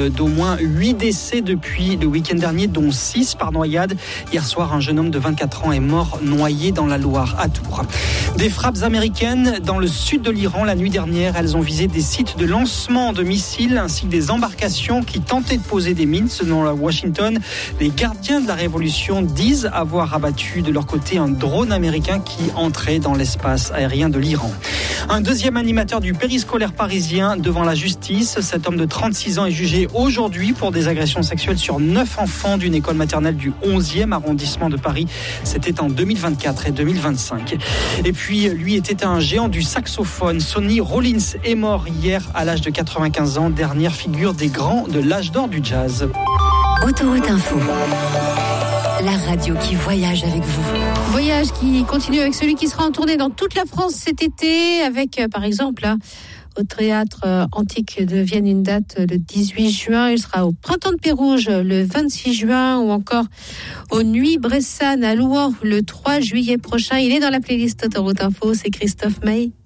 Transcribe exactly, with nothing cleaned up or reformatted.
d'au moins huit décès depuis le week-end dernier, dont six par noyade. Hier soir, un jeune homme de vingt-quatre ans est mort noyé dans la Loire à Tours. Des frappes américaines dans le sud de l'Iran la nuit dernière. Elles ont visé des sites de lancement de missiles ainsi que des embarcations qui tentaient de poser des mines. Selon la Washington, les gardiens de la révolution disent avoir abattu de leur côté un drone américain qui entrait dans l'espace aérien de l'Iran. Un deuxième animateur du périscolaire parisien devant la justice. Cet homme de trente-six ans est jugé aujourd'hui pour des agressions sexuelles sur neuf enfants d'une école maternelle du onzième arrondissement de Paris. C'était en deux mille vingt-quatre et deux mille vingt-cinq. Et puis, lui était un géant du saxophone. Sonny Rollins est mort hier à l'âge de quatre-vingt-quinze ans, dernière figure des grands de l'âge d'or du jazz. Autoroute Info. La radio qui voyage avec vous. Voyage qui continue avec celui qui sera en tournée dans toute la France cet été, avec euh, par exemple là, au Théâtre euh, Antique de Vienne une date le dix-huit juin. Il sera au Printemps de Pérouge le vingt-six juin ou encore aux Nuits Bressane à Louhans le trois juillet prochain. Il est dans la playlist Autoroute Info, c'est Christophe Maé.